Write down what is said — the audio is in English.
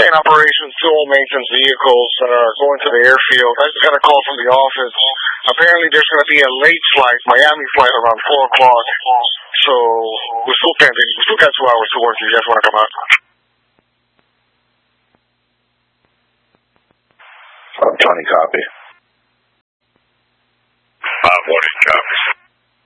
in operation fuel maintenance vehicles that are going to the airfield. I just got a call from the office. Apparently there's going to be a late flight, Miami flight around 4 o'clock. So we still got 2 hours to work if you guys want to come out. Tony, copy.